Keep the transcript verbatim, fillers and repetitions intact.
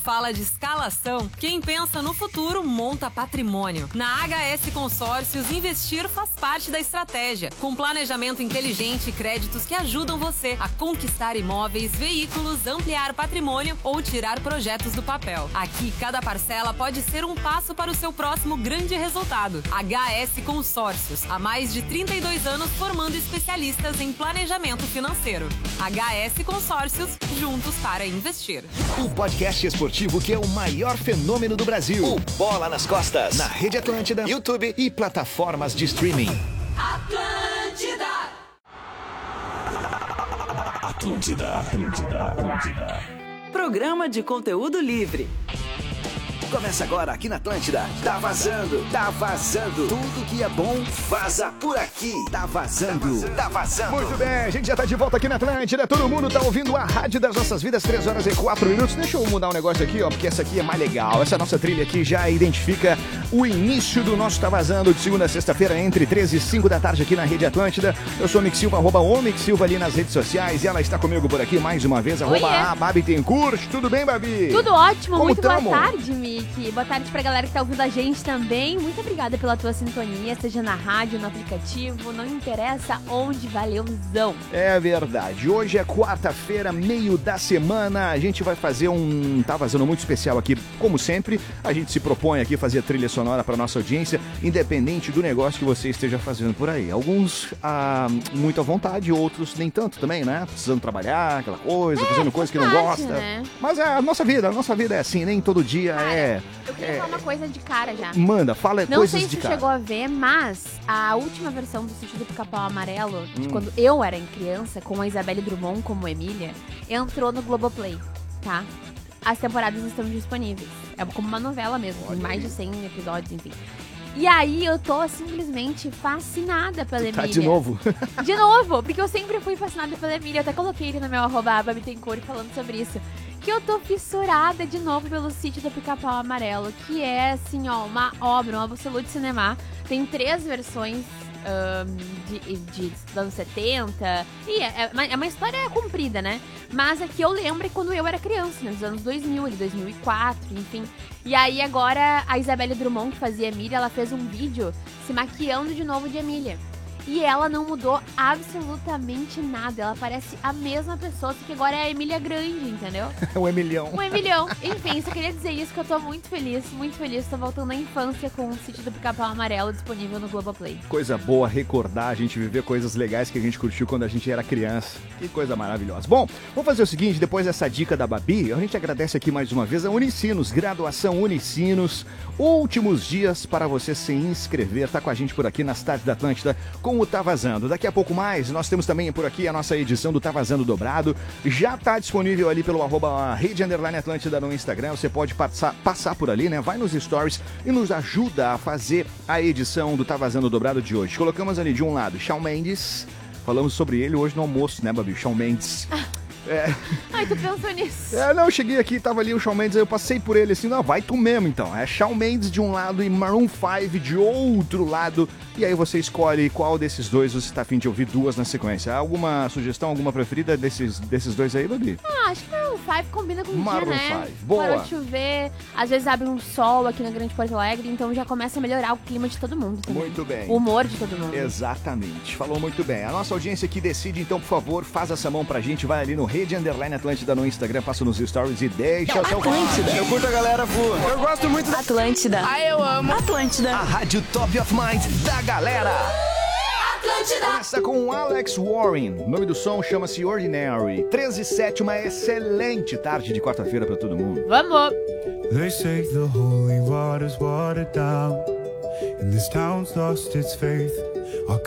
fala de escalação, quem pensa no futuro monta patrimônio. Na H S Consórcios, investir faz parte da estratégia, com planejamento inteligente e créditos que ajudam você a conquistar imóveis, veículos, ampliar patrimônio ou tirar projetos do papel. Aqui, cada parcela pode ser um passo para o seu próximo grande resultado. H S Consórcios, há mais de trinta e dois anos formando especialistas em planejamento financeiro. H S Consórcios, juntos para investir. O podcast esportivo que é o maior fenômeno do Brasil. O Bola nas Costas. Na Rede Atlântida, YouTube e plataformas de streaming. Atlântida! Atlântida, Atlântida, Atlântida. Programa de conteúdo livre. Começa agora aqui na Atlântida. Tá vazando, tá vazando. Tudo que é bom, vaza por aqui. Tá vazando, tá vazando. Muito bem, a gente já tá de volta aqui na Atlântida. Todo mundo tá ouvindo a Rádio das Nossas Vidas, três horas e quatro minutos. Deixa eu mudar um negócio aqui, ó, porque essa aqui é mais legal. Essa nossa trilha aqui já identifica o início do nosso Tá Vazando, de segunda a sexta-feira, entre treze e cinco da tarde aqui na Rede Atlântida. Eu sou o Mick Silva, arroba o Mick Silva ali nas redes sociais. E ela está comigo por aqui mais uma vez, arroba Oiê. a Babi Tencourt. Tudo bem, Babi? Tudo ótimo, Como muito tamo? boa tarde, Mick. Boa tarde pra galera que tá ouvindo a gente também. Muito obrigada pela tua sintonia, seja na rádio, no aplicativo, não interessa onde, valeuzão. É verdade. Hoje é quarta-feira, meio da semana. A gente vai fazer um Tá Vazando muito especial aqui. Como sempre, a gente se propõe aqui fazer trilha sonora para nossa audiência, independente do negócio que você esteja fazendo por aí. Alguns ah, muito à vontade, outros nem tanto também, né? Precisando trabalhar, aquela coisa, É, fazendo coisa que não parte, gosta. né? Mas é a nossa vida, a nossa vida é assim, nem todo dia Cara, é... Eu queria é- falar uma coisa de cara já. Manda, fala Não coisas sei de se cara. chegou a ver, mas a última versão do Sítio do Pica-Pau Amarelo, de Hum. quando eu era criança, com a Isabelle Drummond como Emília, entrou no Globoplay, tá? As temporadas estão disponíveis. É como uma novela mesmo, Olha tem mais aí. de cem episódios, enfim. E aí eu tô simplesmente fascinada pela Tá Emília. de novo. De novo, porque eu sempre fui fascinada pela Emília. Eu até coloquei ele no meu arroba Babi Tencourt falando sobre isso. Que eu tô fissurada de novo pelo Sítio do Pica-Pau Amarelo, que é, assim, ó, uma obra, um absoluto cinema. Tem três versões ahn, de, de dos anos setenta. E é, é uma- é uma história comprida, né? Mas aqui eu lembro quando eu era criança, né? Nos anos dois mil, ali, dois mil e quatro, enfim. E aí agora a Isabelle Drummond, que fazia Emília, ela fez um vídeo se maquiando de novo de Emília. E ela não mudou absolutamente nada. Ela parece a mesma pessoa, só que agora é a Emília grande, entendeu? o Emilhão. Um Emilhão. Enfim, só queria dizer isso, que eu tô muito feliz, muito feliz. Tô voltando à infância com o Sítio do Pica-Pau Amarelo disponível no Globoplay. Coisa boa recordar, a gente viver coisas legais que a gente curtiu quando a gente era criança. Que coisa maravilhosa. Bom, vamos fazer o seguinte, depois dessa dica da Babi, a gente agradece aqui mais uma vez a Unicinos, graduação Unicinos. Últimos dias para você se inscrever, tá com a gente por aqui nas tardes da Atlântida com o Tá Vazando. Daqui a pouco mais, nós temos também por aqui a nossa edição do Tá Vazando Dobrado. Já tá disponível ali pelo arroba Rede Underline Atlântida no Instagram. Você pode passar, passar por ali, né? Vai nos stories e nos ajuda a fazer a edição do Tá Vazando Dobrado de hoje. Colocamos ali de um lado Shawn Mendes. Falamos sobre ele hoje no almoço, né, Babi? Shawn Mendes. É, Ai, tu pensou nisso? é, não, eu cheguei aqui, tava ali o Shawn Mendes, aí eu passei por ele assim, não, vai tu mesmo então. É Shawn Mendes de um lado e Maroon cinco de outro lado. E aí você escolhe qual desses dois você tá afim de ouvir duas na sequência. Alguma sugestão, alguma preferida desses, desses dois aí, Babi? Ah, acho que Maroon cinco combina com o dia, Maroon né? cinco, boa. Parou de chover, às vezes abre um sol aqui na Grande Porto Alegre, então já começa a melhorar o clima de todo mundo também. Muito bem. O humor de todo mundo. Exatamente, falou muito bem. A nossa audiência que decide, então, por favor, faz essa mão pra gente, vai ali no Rede Underline Atlântida no Instagram, passa nos stories e deixa o seu Atlântida. Eu curto a galera voa. Eu gosto muito da Atlântida. Ah, eu amo. Atlântida. A rádio Top of Mind da galera. Atlântida. Começa com o Alex Warren. O nome do som chama-se Ordinary. treze e sete, uma excelente tarde de quarta-feira pra todo mundo. Vamos! They say the holy water's watered down, and this town's lost its faith.